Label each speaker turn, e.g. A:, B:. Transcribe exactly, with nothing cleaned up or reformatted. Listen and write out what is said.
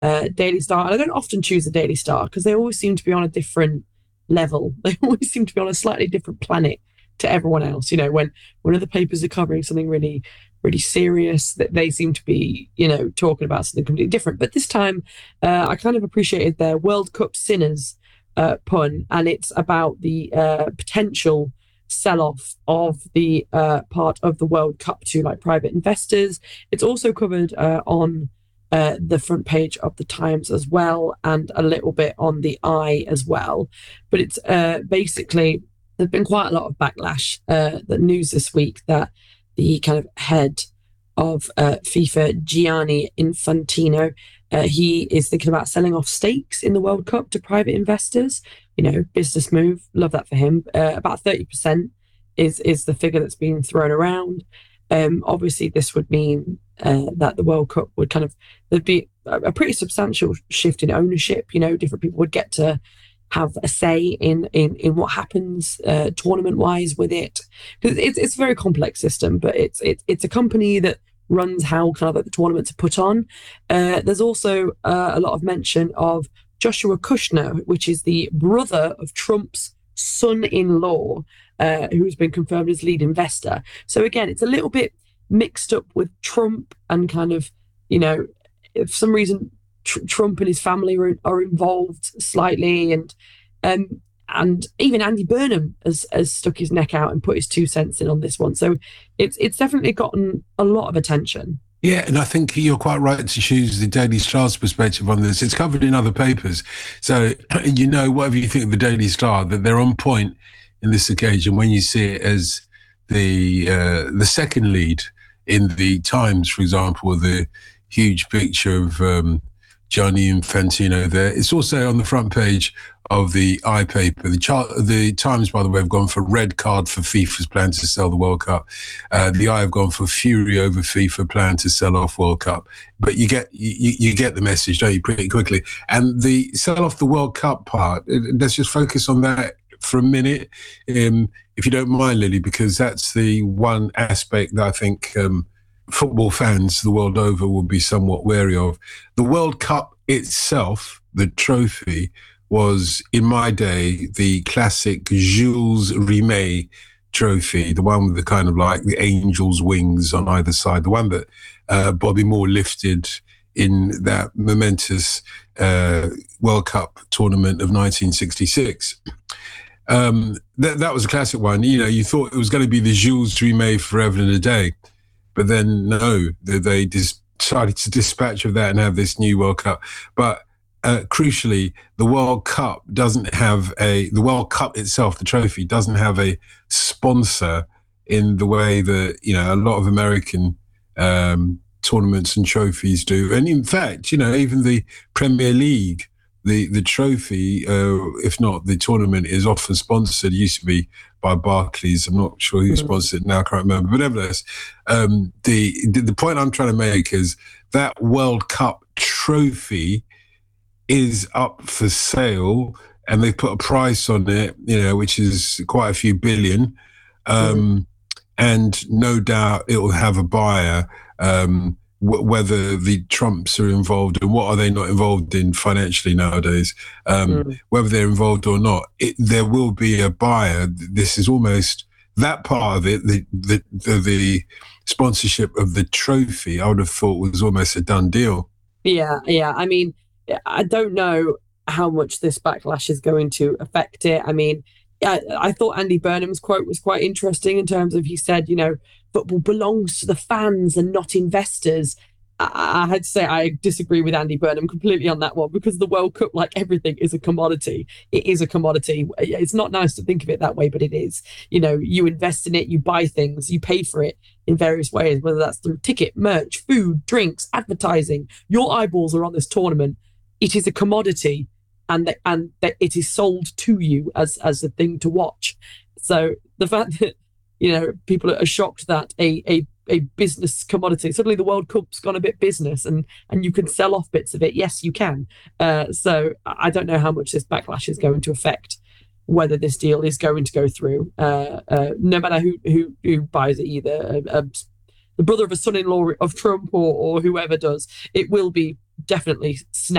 A: uh, Daily Star. And I don't often choose the Daily Star because they always seem to be on a different level. They always seem to be on a slightly different planet to everyone else. You know, when when other papers are covering something really, really serious, that they seem to be, you know, talking about something completely different. But this time, uh, I kind of appreciated their World Cup sinners uh, pun, and it's about the uh, potential sell-off of the uh, part of the World Cup to like private investors. It's also covered uh, on uh, the front page of the Times as well, and a little bit on the Eye as well. But it's uh, basically there's been quite a lot of backlash. Uh, the news this week that the kind of head of uh, FIFA, Gianni Infantino, uh, he is thinking about selling off stakes in the World Cup to private investors. You know, business move. Love that for him. Uh, about thirty percent is is the figure that's being thrown around. Um, obviously, this would mean uh, that the World Cup would kind of there'd be a, a pretty substantial shift in ownership. You know, different people would get to have a say in in in what happens uh, tournament wise with it, because it's it's a very complex system. But it's it's it's a company that runs how kind of like the tournaments are put on. Uh, there's also uh, a lot of mention of Joshua Kushner, which is the brother of Trump's son-in-law, uh, who's been confirmed as lead investor. So again, it's a little bit mixed up with Trump and kind of, you know, for some reason tr- Trump and his family are, are involved slightly, and um, and even Andy Burnham has, has stuck his neck out and put his two cents in on this one. So it's it's definitely gotten a lot of attention.
B: Yeah, and I think you're quite right to choose the Daily Star's perspective on this. It's covered in other papers. So, you know, whatever you think of the Daily Star, that they're on point in this occasion when you see it as the uh, the second lead in the Times, for example, with the huge picture of um, Gianni Infantino there. It's also on the front page of the Eye paper. The, chart, the Times, by the way, have gone for red card for FIFA's plan to sell the World Cup. Uh, the Eye have gone for fury over FIFA plan to sell off World Cup. But you get you, you get the message, don't you, pretty quickly. And the sell off the World Cup part, let's just focus on that for a minute, um, if you don't mind, Lily, because that's the one aspect that I think um, football fans the world over will be somewhat wary of. The World Cup itself, the trophy, was, in my day, the classic Jules Rimet trophy, the one with the kind of like the angel's wings on either side, the one that uh, Bobby Moore lifted in that momentous uh, World Cup tournament of nineteen sixty-six. Um, that, that was a classic one. You know, you thought it was going to be the Jules Rimet forever and a day, but then no, they, they decided to dispatch of that and have this new World Cup. But Uh, crucially, the World Cup doesn't have a, the World Cup itself, the trophy, doesn't have a sponsor in the way that, you know, a lot of American um, tournaments and trophies do. And in fact, you know, even the Premier League, the, the trophy, uh, if not the tournament, is often sponsored. It used to be by Barclays. I'm not sure who sponsored it now, I can't remember. But nevertheless, um, the, the, the point I'm trying to make is that World Cup trophy is up for sale, and they've put a price on it, you know, which is quite a few billion. Um, mm. And no doubt it will have a buyer, um, w- whether the Trumps are involved and what are they not involved in financially nowadays, um, mm. whether they're involved or not, it, there will be a buyer. This is almost that part of it, the, the, the, the sponsorship of the trophy, I would have thought was almost a done deal.
A: Yeah, yeah. I mean, I don't know how much this backlash is going to affect it. I mean, I, I thought Andy Burnham's quote was quite interesting in terms of, he said, you know, football belongs to the fans and not investors. I, I had to say I disagree with Andy Burnham completely on that one, because the World Cup, like everything, is a commodity. It is a commodity. It's not nice to think of it that way, but it is. You know, you invest in it, you buy things, you pay for it in various ways, whether that's through ticket, merch, food, drinks, advertising. Your eyeballs are on this tournament. It is a commodity, and that and that it is sold to you as as a thing to watch. So the fact that, you know, people are shocked that a a a business commodity, suddenly the World Cup's gone a bit business, and and you can sell off bits of it. Yes, you can. Uh, so I don't know how much this backlash is going to affect whether this deal is going to go through. Uh, uh, no matter who who who buys it, either a, a, the brother of a son-in-law of Trump or or whoever does, it will be definitely snap.